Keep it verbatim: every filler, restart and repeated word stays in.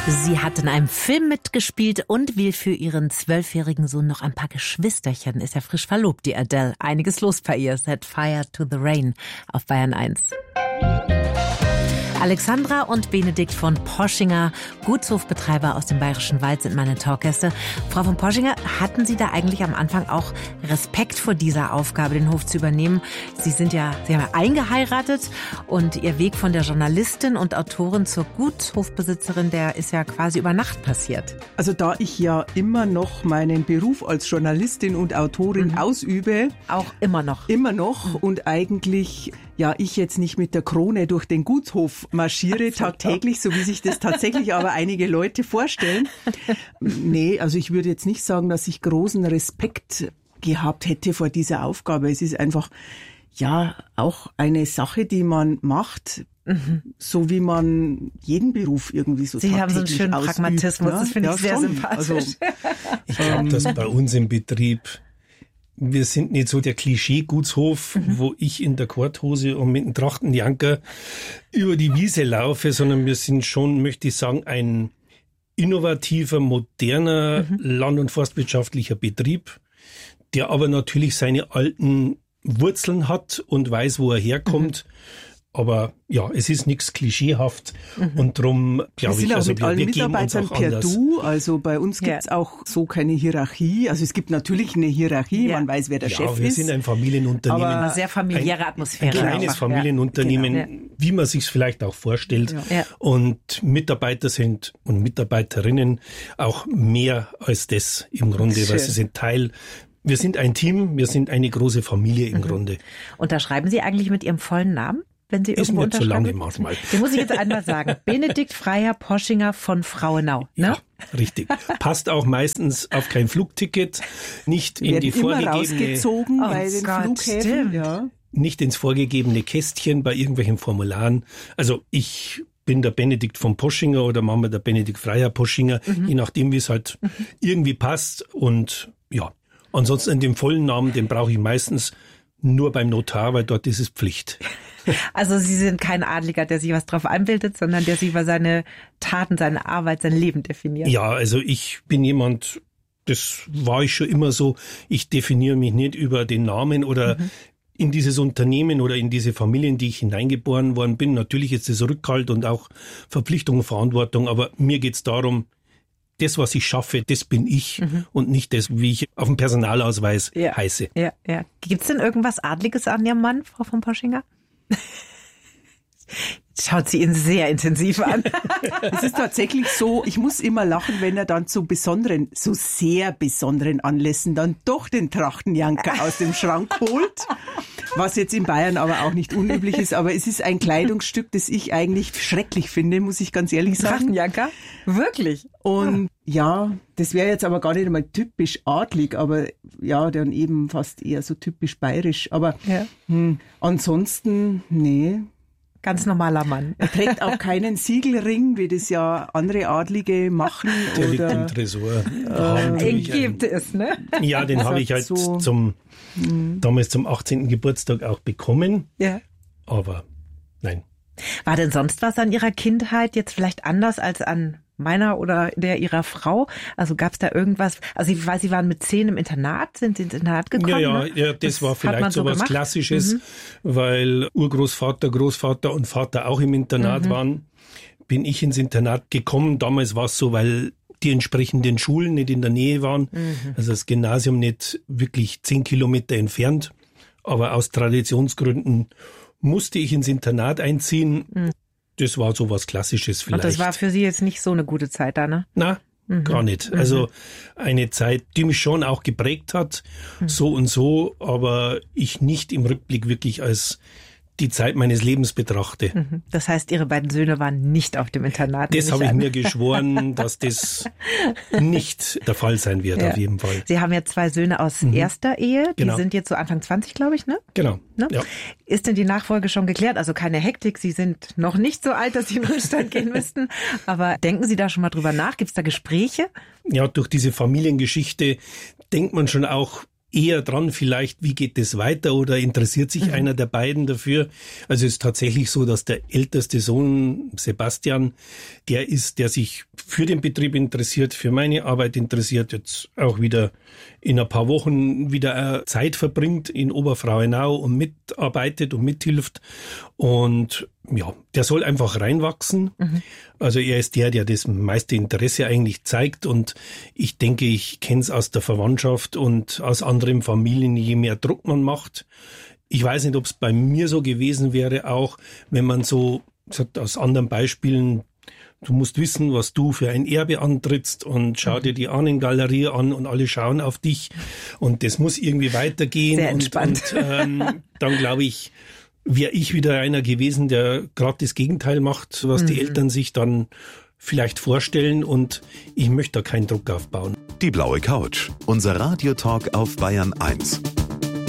Sie hat in einem Film mitgespielt und will für ihren zwölfjährigen Sohn noch ein paar Geschwisterchen. Ist ja frisch verlobt, die Adele. Einiges los bei ihr. Set Fire to the Rain auf Bayern eins. Alexandra und Benedikt von Poschinger, Gutshofbetreiber aus dem Bayerischen Wald, sind meine Talkgäste. Frau von Poschinger, hatten Sie da eigentlich am Anfang auch Respekt vor dieser Aufgabe, den Hof zu übernehmen? Sie sind ja, Sie haben ja eingeheiratet und Ihr Weg von der Journalistin und Autorin zur Gutshofbesitzerin, der ist ja quasi über Nacht passiert. Also da ich ja immer noch meinen Beruf als Journalistin und Autorin mhm. ausübe. Auch immer noch. Immer noch mhm. und eigentlich... Ja, ich jetzt nicht mit der Krone durch den Gutshof marschiere tagtäglich, so wie sich das tatsächlich aber einige Leute vorstellen. Nee, also ich würde jetzt nicht sagen, dass ich großen Respekt gehabt hätte vor dieser Aufgabe. Es ist einfach, ja, auch eine Sache, die man macht, mhm. so wie man jeden Beruf irgendwie so Sie tagtäglich haben so einen schönen ausübt, Pragmatismus, ne? das finde ja, ich sehr schon. sympathisch. Also, ich glaube, dass bei uns im Betrieb wir sind nicht so der Klischee-Gutshof, mhm. wo ich in der Korthose und mit dem Trachtenjanker über die Wiese laufe, sondern wir sind schon, möchte ich sagen, ein innovativer, moderner mhm. land- und forstwirtschaftlicher Betrieb, der aber natürlich seine alten Wurzeln hat und weiß, wo er herkommt. Mhm. Aber ja, es ist nichts klischeehaft mhm. und darum glaube ich, auch also mit wir, allen wir geben uns Mitarbeitern auch per anders. Du, also bei uns gibt's ja. auch so keine Hierarchie, also es gibt natürlich eine Hierarchie, ja. man weiß, wer der ja, Chef wir ist. sind ein Familienunternehmen. Aber eine sehr familiäre ein, Atmosphäre. Ein kleines einfach. Familienunternehmen, ja. genau. wie man sich's vielleicht auch vorstellt. Ja. Ja. Und Mitarbeiter sind und Mitarbeiterinnen auch mehr als das im Grunde, weil sie sind Teil. Wir sind ein Team, wir sind eine große Familie im mhm. Grunde. Unterschreiben Sie eigentlich mit Ihrem vollen Namen? Wenn Sie ist irgendwo nicht so lange manchmal. Den muss ich jetzt einmal sagen. Benedikt Freiherr Poschinger von Frauenau. Ne? Ja, richtig. Passt auch meistens auf kein Flugticket, nicht in Werden die vorgegebene... immer rausgezogen oh bei den Gott, Flughäfen. Ja. Nicht ins vorgegebene Kästchen bei irgendwelchen Formularen. Also ich bin der Benedikt von Poschinger oder machen wir der Benedikt Freiherr Poschinger, mhm. je nachdem, wie es halt mhm. irgendwie passt. Und ja, ansonsten den vollen Namen, den brauche ich meistens nur beim Notar, weil dort ist es Pflicht. Also Sie sind kein Adliger, der sich was drauf einbildet, sondern der sich über seine Taten, seine Arbeit, sein Leben definiert. Ja, also ich bin jemand, das war ich schon immer so, ich definiere mich nicht über den Namen oder mhm. in dieses Unternehmen oder in diese Familien, die ich hineingeboren worden bin. Natürlich ist es Rückhalt und auch Verpflichtung und Verantwortung, aber mir geht's darum, das, was ich schaffe, das bin ich mhm. und nicht das, wie ich auf dem Personalausweis ja. heiße. Ja, ja. Gibt's denn irgendwas Adliges an Ihrem Mann, Frau von Poschinger? Schaut sie ihn sehr intensiv an. Es ist tatsächlich so, ich muss immer lachen, wenn er dann zu besonderen, so sehr besonderen Anlässen dann doch den Trachtenjanker aus dem Schrank holt. Was jetzt in Bayern aber auch nicht unüblich ist. Aber es ist ein Kleidungsstück, das ich eigentlich schrecklich finde, muss ich ganz ehrlich sagen. Trachtenjanker? Wirklich? Und ja, das wäre jetzt aber gar nicht einmal typisch adlig, aber ja, dann eben fast eher so typisch bayerisch. Aber ja. hm, ansonsten, nee. Ganz normaler Mann. Er trägt auch keinen Siegelring, wie das ja andere Adlige machen. Der oder, liegt im Tresor. Äh, den gibt es, ne? Ja, den habe ich halt so zum hm. damals zum achtzehnten Geburtstag auch bekommen. Ja. Aber nein. War denn sonst was an Ihrer Kindheit jetzt vielleicht anders als an meiner oder der Ihrer Frau? Also gab es da irgendwas? Also ich weiß, Sie waren mit zehn im Internat, sind Sie ins Internat gekommen? Ja, ja, ne? ja das, das war vielleicht so was gemacht? Klassisches, mhm. weil Urgroßvater, Großvater und Vater auch im Internat mhm. waren. Bin ich ins Internat gekommen. Damals war es so, weil die entsprechenden Schulen nicht in der Nähe waren. Mhm. Also das Gymnasium nicht wirklich zehn Kilometer entfernt. Aber aus Traditionsgründen musste ich ins Internat einziehen. Mhm. Das war so was Klassisches vielleicht. Und das war für Sie jetzt nicht so eine gute Zeit da, ne? Na, mhm. gar nicht. Also eine Zeit, die mich schon auch geprägt hat, mhm. so und so, aber ich nicht im Rückblick wirklich als die Zeit meines Lebens betrachte. Mhm. Das heißt, Ihre beiden Söhne waren nicht auf dem Internat? Das habe ich mir geschworen, dass das nicht der Fall sein wird, ja. auf jeden Fall. Sie haben ja zwei Söhne aus mhm. erster Ehe, die genau. sind jetzt so Anfang zwanzig, glaube ich, ne? Genau, ne? Ja. Ist denn die Nachfolge schon geklärt? Also keine Hektik, Sie sind noch nicht so alt, dass Sie in den Ruhestand gehen müssten, aber denken Sie da schon mal drüber nach? Gibt es da Gespräche? Ja, durch diese Familiengeschichte denkt man schon auch eher dran vielleicht, wie geht es weiter oder interessiert sich mhm. einer der beiden dafür. Also es ist tatsächlich so, dass der älteste Sohn, Sebastian, der ist, der sich für den Betrieb interessiert, für meine Arbeit interessiert, jetzt auch wieder in ein paar Wochen wieder Zeit verbringt in Oberfrauenau und mitarbeitet und mithilft. Und ja, der soll einfach reinwachsen. Mhm. Also er ist der, der das meiste Interesse eigentlich zeigt. Und ich denke, ich kenne es aus der Verwandtschaft und aus anderen Familien, je mehr Druck man macht. Ich weiß nicht, ob es bei mir so gewesen wäre, auch wenn man so, sagt aus anderen Beispielen, du musst wissen, was du für ein Erbe antrittst und schau dir die Ahnengalerie an und alle schauen auf dich und das muss irgendwie weitergehen. Sehr entspannt. Und, und ähm, dann glaube ich, wäre ich wieder einer gewesen, der gerade das Gegenteil macht, was mhm. die Eltern sich dann vielleicht vorstellen und ich möchte da keinen Druck aufbauen. Die blaue Couch, unser Radiotalk auf Bayern eins.